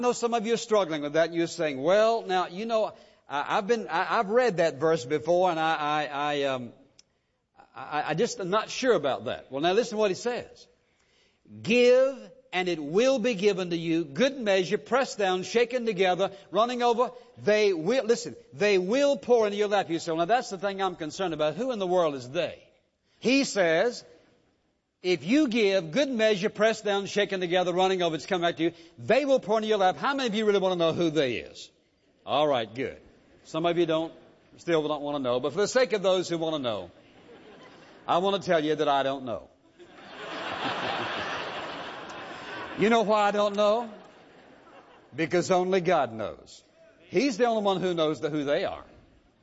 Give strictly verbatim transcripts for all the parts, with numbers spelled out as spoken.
I know some of you are struggling with that, and you're saying, well, now, you know, I, I've been, I, I've read that verse before, and I, I, I, um, I, I just am not sure about that. Well, now listen to what he says. Give, and it will be given to you, good measure, pressed down, shaken together, running over. They will, listen, they will pour into your lap. You say, well, now that's the thing I'm concerned about. Who in the world is they? He says, if you give, good measure, pressed down, shaken together, running over, it's coming back to you, they will pour into your lap. How many of you really want to know who they is? All right, good. Some of you don't, still don't want to know. But for the sake of those who want to know, I want to tell you that I don't know. You know why I don't know? Because only God knows. He's the only one who knows the, who they are.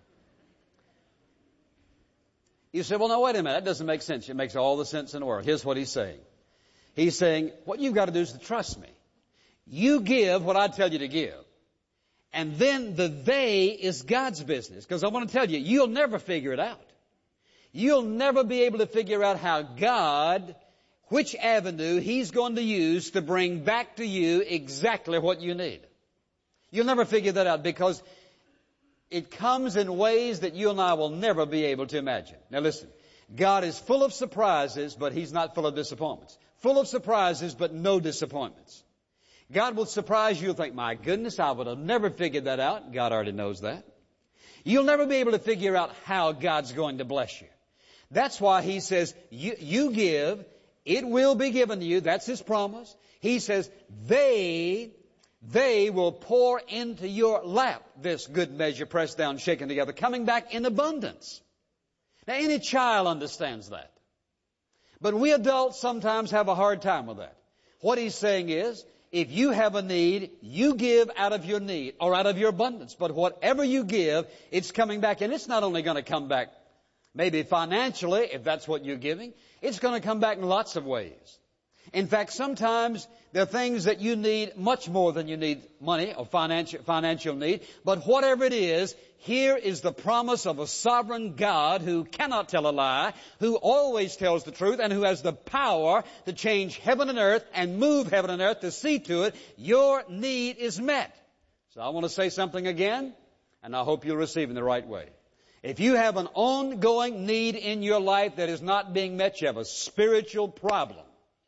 You say, well, no, wait a minute. That doesn't make sense. It makes all the sense in the world. Here's what he's saying. He's saying, what you've got to do is to trust me. You give what I tell you to give. And then the they is God's business. Because I want to tell you, you'll never figure it out. You'll never be able to figure out how God, which avenue He's going to use to bring back to you exactly what you need. You'll never figure that out because it comes in ways that you and I will never be able to imagine. Now listen, God is full of surprises, but He's not full of disappointments. Full of surprises, but no disappointments. God will surprise you and think, my goodness, I would have never figured that out. God already knows that. You'll never be able to figure out how God's going to bless you. That's why He says, you, you give, it will be given to you. That's His promise. He says, they... They will pour into your lap this good measure, pressed down, shaken together, coming back in abundance. Now, any child understands that. But we adults sometimes have a hard time with that. What he's saying is, if you have a need, you give out of your need or out of your abundance. But whatever you give, it's coming back. And it's not only going to come back maybe financially, if that's what you're giving. It's going to come back in lots of ways. In fact, sometimes there are things that you need much more than you need money or financial, financial need. But whatever it is, here is the promise of a sovereign God who cannot tell a lie, who always tells the truth, and who has the power to change heaven and earth and move heaven and earth to see to it your need is met. So I want to say something again, and I hope you'll receive it in the right way. If you have an ongoing need in your life that is not being met, you have a spiritual problem.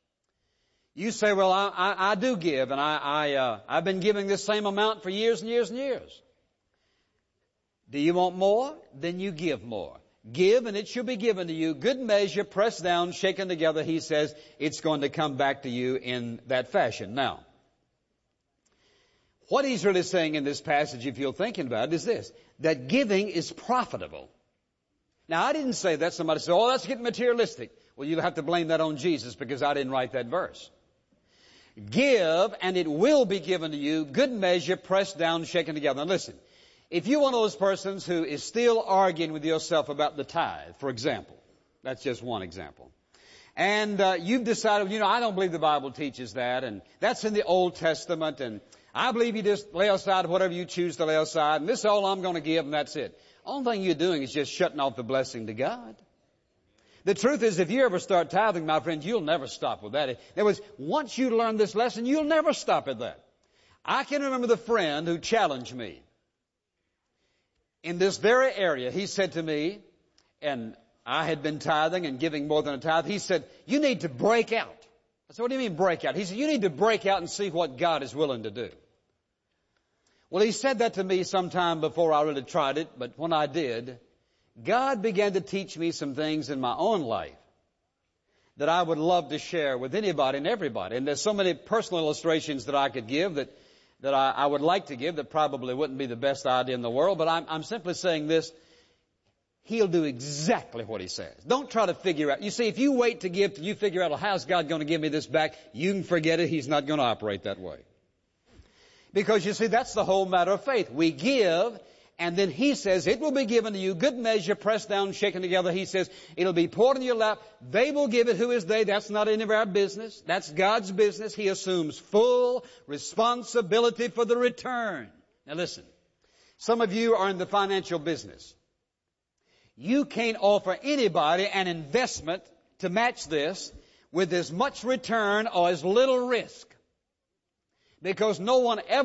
You say, well, I, I, I do give, and I, I, uh, I've been giving this same amount for years and years and years. Do you want more? Then you give more. Give, and it shall be given to you. Good measure, pressed down, shaken together. He says it's going to come back to you in that fashion. Now, what he's really saying in this passage, if you're thinking about it, is this, that giving is profitable. Now, I didn't say that. Somebody said, oh, that's getting materialistic. Well, you'll have to blame that on Jesus because I didn't write that verse. Give, and it will be given to you, good measure, pressed down, shaken together. Now listen, if you're one of those persons who is still arguing with yourself about the tithe, for example, that's just one example, and uh, you've decided, you know, I don't believe the Bible teaches that, and that's in the Old Testament, and I believe you just lay aside whatever you choose to lay aside, and this is all I'm going to give, and that's it. Only thing you're doing is just shutting off the blessing to God. The truth is, if you ever start tithing, my friends, you'll never stop with that. In other words, once you learn this lesson, you'll never stop at that. I can remember the friend who challenged me. In this very area, he said to me, and I had been tithing and giving more than a tithe, he said, you need to break out. I said, what do you mean break out? He said, you need to break out and see what God is willing to do. Well, he said that to me sometime before I really tried it, but when I did, God began to teach me some things in my own life that I would love to share with anybody and everybody. And there's so many personal illustrations that I could give that, that I, I would like to give that probably wouldn't be the best idea in the world. But I'm, I'm simply saying this. He'll do exactly what He says. Don't try to figure out. You see, if you wait to give till you figure out, well, how's God going to give me this back? You can forget it. He's not going to operate that way. Because you see, that's the whole matter of faith. We give, and then He says, it will be given to you, good measure, pressed down, shaken together. He says, it'll be poured in your lap. They will give it. Who is they? That's not any of our business. That's God's business. He assumes full responsibility for the return. Now listen, some of you are in the financial business. You can't offer anybody an investment to match this with as much return or as little risk. Because no one ever